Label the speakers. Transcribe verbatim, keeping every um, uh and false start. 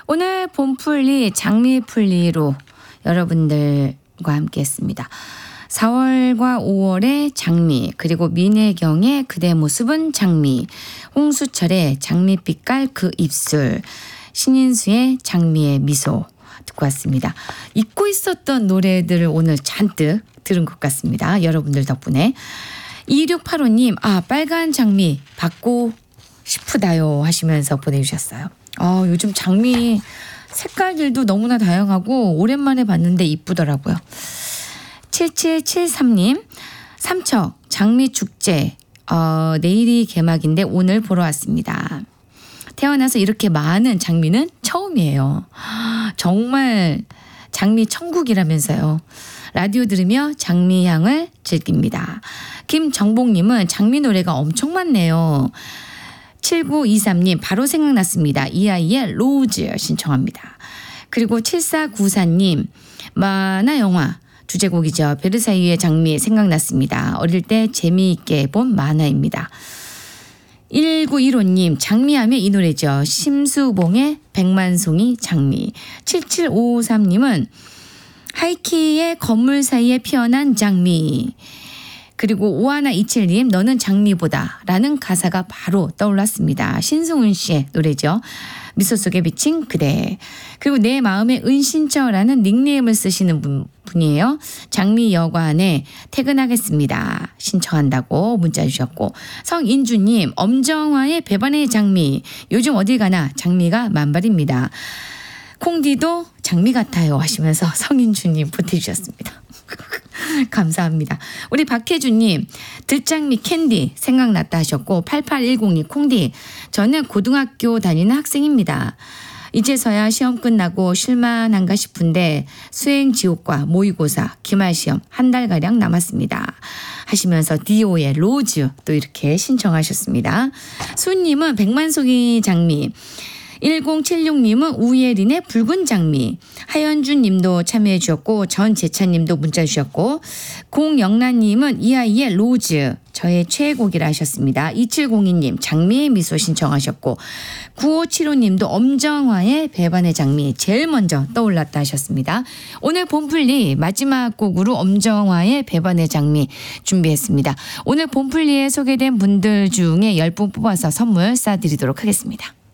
Speaker 1: 오늘 봄풀리 장미풀리로 여러분들과 함께 했습니다. 사월과 오월의 장미, 그리고 민혜경의 그대 모습은 장미, 홍수철의 장미빛깔 그 입술, 신인수의 장미의 미소 듣고 왔습니다. 잊고 있었던 노래들을 오늘 잔뜩 들은 것 같습니다. 여러분들 덕분에. 이육팔오 님, 아 빨간 장미 받고 싶으다요 하시면서 보내주셨어요. 아, 요즘 장미 색깔들도 너무나 다양하고 오랜만에 봤는데 이쁘더라고요. 칠칠칠삼 님, 삼척 장미축제 어, 내일이 개막인데 오늘 보러 왔습니다. 태어나서 이렇게 많은 장미는 처음이에요. 정말 장미 천국이라면서요. 라디오 들으며 장미 향을 즐깁니다. 김정복님은 장미 노래가 엄청 많네요. 칠구이삼 님, 바로 생각났습니다. 이 아이의 로즈 신청합니다. 그리고 칠사구사 님, 만화 영화 주제곡이죠. 베르사유의 장미 생각났습니다. 어릴 때 재미있게 본 만화입니다. 일구일오 님, 장미하면 이 노래죠. 심수봉의 백만송이 장미. 칠칠오삼 님은 하이키의 건물 사이에 피어난 장미. 그리고 오하나이칠 님, 너는 장미보다 라는 가사가 바로 떠올랐습니다. 신승훈 씨의 노래죠. 미소 속에 비친 그대. 그리고 내 마음의 은신처라는 닉네임을 쓰시는 분, 분이에요. 장미 여관에 퇴근하겠습니다. 신청한다고 문자 주셨고, 성인주님, 엄정화의 배반의 장미. 요즘 어딜 가나 장미가 만발입니다. 콩디도 장미 같아요 하시면서 성인주님 보태주셨습니다. 감사합니다. 우리 박혜주님, 들장미 캔디 생각났다 하셨고, 팔팔일공 님, 콩디, 저는 고등학교 다니는 학생입니다. 이제서야 시험 끝나고 쉴만한가 싶은데 수행 지옥과 모의고사, 기말시험 한 달가량 남았습니다. 하시면서 디오의 로즈 또 이렇게 신청하셨습니다. 수님은 백만송이 장미, 일공칠육 님은 우예린의 붉은 장미, 하연준 님도 참여해 주셨고, 전재찬 님도 문자 주셨고, 공영란 님은 이 아이의 로즈 저의 최애곡이라 하셨습니다. 이칠공이 님 장미의 미소 신청하셨고, 구오칠오 님도 엄정화의 배반의 장미 제일 먼저 떠올랐다 하셨습니다. 오늘 봄풀리 마지막 곡으로 엄정화의 배반의 장미 준비했습니다. 오늘 봄풀리에 소개된 분들 중에 열 분 뽑아서 선물 쏴드리도록 하겠습니다.